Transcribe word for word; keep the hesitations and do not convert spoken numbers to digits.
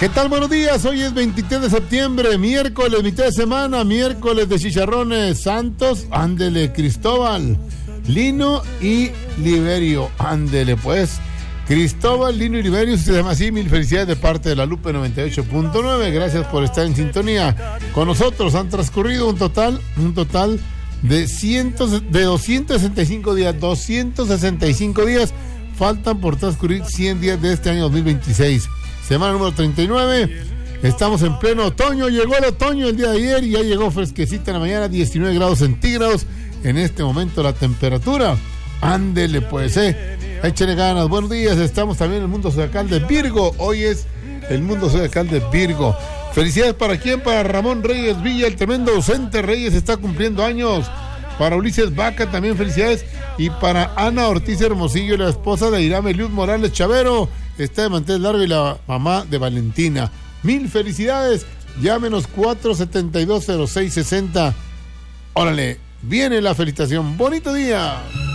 ¿Qué tal? Buenos días, hoy es veintitrés de septiembre, miércoles, mitad de semana, miércoles de chicharrones, Santos, ándele, Cristóbal, Lino y Liberio, ándele pues, Cristóbal, Lino y Liberio, si se llama así, mil felicidades de parte de la Lupe noventa y ocho punto nueve, gracias por estar en sintonía con nosotros. Han transcurrido un total, un total de, cientos, de doscientos sesenta y cinco días, doscientos sesenta y cinco días, faltan por transcurrir cien días de este año dos mil veintiséis. Semana número treinta y nueve, estamos en pleno otoño, llegó el otoño el día de ayer y ya llegó fresquecita en la mañana, diecinueve grados centígrados, en este momento la temperatura, ándele pues, eh, échale ganas, buenos días, estamos también en el mundo zodiacal de Virgo, hoy es el mundo zodiacal de Virgo, felicidades para quién, para Ramón Reyes Villa, el tremendo ausente Reyes está cumpliendo años, para Ulises Vaca también felicidades, y para Ana Ortiz Hermosillo, la esposa de Irame Luz Morales Chavero, está de mantel largo y la mamá de Valentina. Mil felicidades. Llámenos cuatro setenta y dos cero seis sesenta. Órale, viene la felicitación. Bonito día.